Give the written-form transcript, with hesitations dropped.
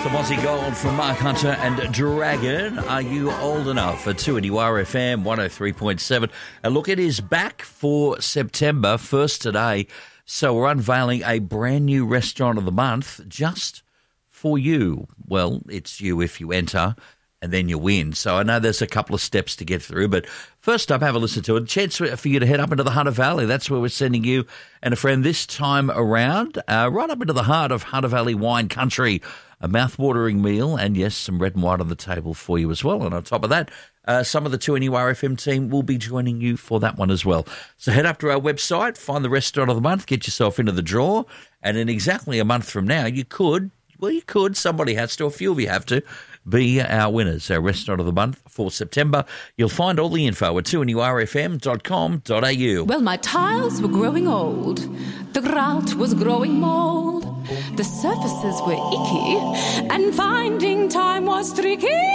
Some Aussie Gold from Mark Hunter and Dragon. Are you old enough? For 2NUR FM 103.7. And look, it is back for September, first today. So we're unveiling a brand new restaurant of the month just for you. Well, it's you if you enter and then you win. So I know there's a couple of steps to get through, but first up, have a listen to it. Chance for you to head up into the Hunter Valley. That's where we're sending you and a friend this time around, right up into the heart of Hunter Valley wine country. A mouth-watering meal and, yes, some red and white on the table for you as well. And on top of that, some of the 2NUR FM team will be joining you for that one as well. So head up to our website, find the restaurant of the month, get yourself into the draw, and in exactly a month from now, you could, somebody has to, a few of you have to, be our winners, our restaurant of the month for September. You'll find all the info at 2NURFM.com.au. Well, my tiles were growing old. The grout was growing mould. The surfaces were icky, and finding time was tricky.